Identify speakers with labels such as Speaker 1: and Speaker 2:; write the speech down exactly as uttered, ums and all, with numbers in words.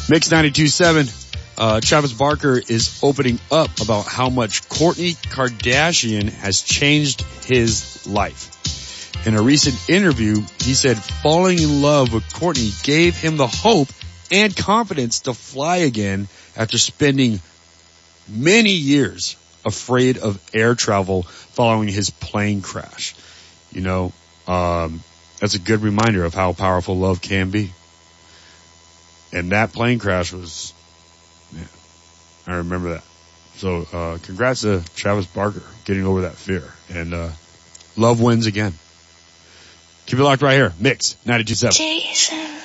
Speaker 1: Mix ninety-two point seven. Uh, Travis Barker is opening up about how much Kourtney Kardashian has changed his life. In a recent interview, he said falling in love with Kourtney gave him the hope and confidence to fly again after spending many years afraid of air travel following his plane crash. You know, um, that's a good reminder of how powerful love can be. And that plane crash was, man, I remember that. So, uh, congrats to Travis Barker getting over that fear. And, uh, love wins again. Keep it locked right here. Mix ninety-two point seven. Jason.